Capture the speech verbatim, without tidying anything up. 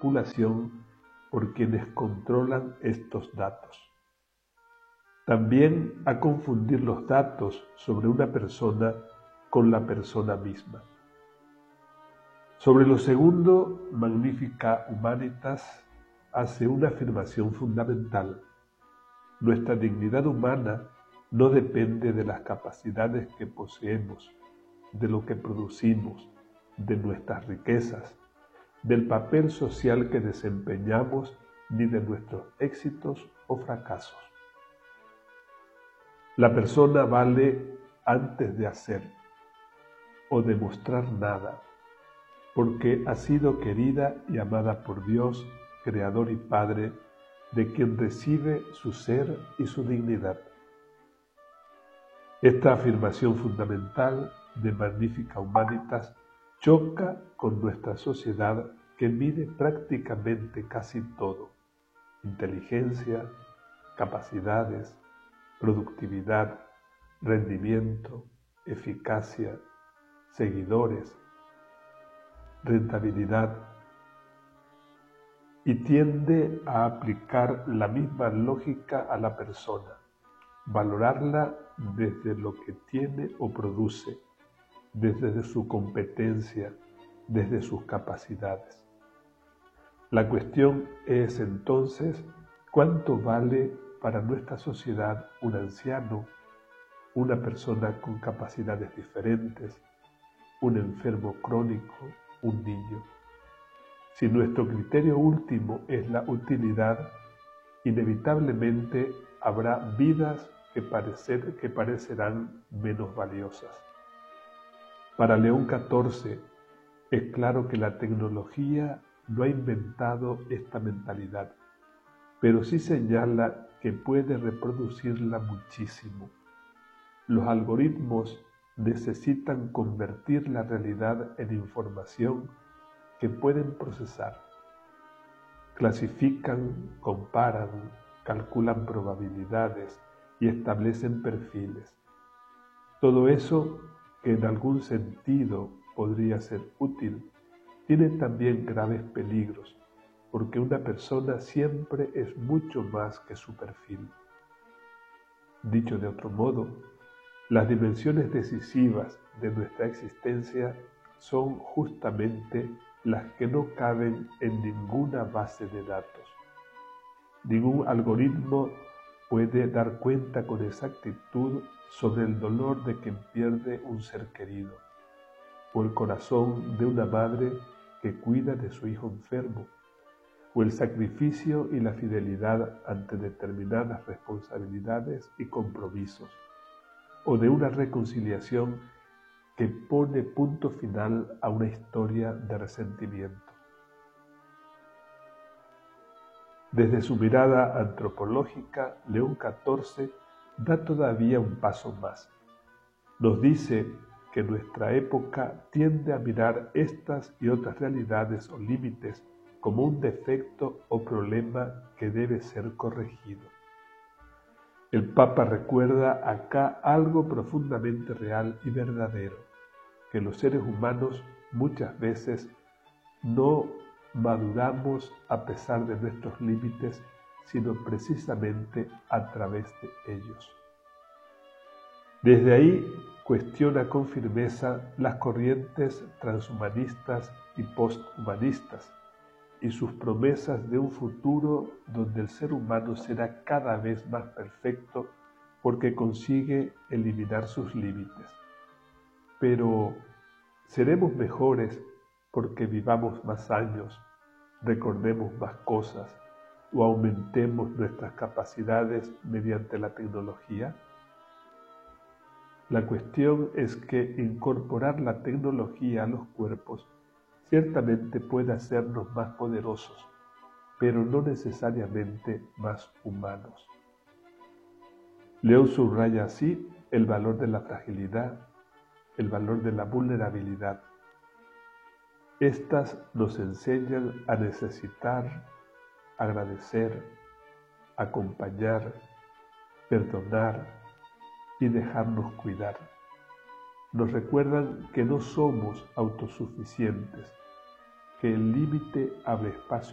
manipulación por quienes controlan estos datos. También a confundir los datos sobre una persona con la persona misma. Sobre lo segundo, Magnificat Humanitas hace una afirmación fundamental. Nuestra dignidad humana no depende de las capacidades que poseemos, de lo que producimos, de nuestras riquezas, del papel social que desempeñamos, ni de nuestros éxitos o fracasos. La persona vale antes de hacer o demostrar nada, porque ha sido querida y amada por Dios, Creador y Padre, de quien recibe su ser y su dignidad. Esta afirmación fundamental de Magnificat Humanitas choca con nuestra sociedad que mide prácticamente casi todo: inteligencia, capacidades, productividad, rendimiento, eficacia, seguidores, rentabilidad, y tiende a aplicar la misma lógica a la persona, valorarla desde lo que tiene o produce, desde su competencia, desde sus capacidades. La cuestión es entonces cuánto vale para nuestra sociedad un anciano, una persona con capacidades diferentes, un enfermo crónico, un niño. Si nuestro criterio último es la utilidad, inevitablemente habrá vidas que, parecer, que parecerán menos valiosas. Para León catorce es claro que la tecnología no ha inventado esta mentalidad, pero sí señala que puede reproducirla muchísimo. Los algoritmos necesitan convertir la realidad en información que pueden procesar. Clasifican, comparan, calculan probabilidades y establecen perfiles. Todo eso, que en algún sentido podría ser útil, tiene también graves peligros, porque una persona siempre es mucho más que su perfil. Dicho de otro modo, las dimensiones decisivas de nuestra existencia son justamente las que no caben en ninguna base de datos. Ningún algoritmo puede dar cuenta con exactitud sobre el dolor de quien pierde un ser querido, o el corazón de una madre que cuida de su hijo enfermo, o el sacrificio y la fidelidad ante determinadas responsabilidades y compromisos, o de una reconciliación que pone punto final a una historia de resentimiento. Desde su mirada antropológica, León catorce da todavía un paso más. Nos dice que nuestra época tiende a mirar estas y otras realidades o límites como un defecto o problema que debe ser corregido. El Papa recuerda acá algo profundamente real y verdadero, que los seres humanos muchas veces no maduramos a pesar de nuestros límites, sino precisamente a través de ellos. Desde ahí cuestiona con firmeza las corrientes transhumanistas y posthumanistas y sus promesas de un futuro donde el ser humano será cada vez más perfecto porque consigue eliminar sus límites. Pero, ¿seremos mejores porque vivamos más años, recordemos más cosas o aumentemos nuestras capacidades mediante la tecnología? La cuestión es que incorporar la tecnología a los cuerpos ciertamente puede hacernos más poderosos, pero no necesariamente más humanos. León subraya así el valor de la fragilidad, el valor de la vulnerabilidad. Estas nos enseñan a necesitar, agradecer, acompañar, perdonar y dejarnos cuidar. Nos recuerdan que no somos autosuficientes, que el límite abre espacio